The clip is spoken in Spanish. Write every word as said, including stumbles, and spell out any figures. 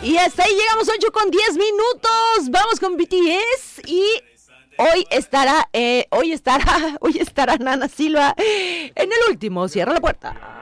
Y hasta ahí llegamos, ocho con diez minutos. Vamos con B T S y hoy estará, eh, hoy estará, hoy estará Nana Silva en el último. Cierra la puerta.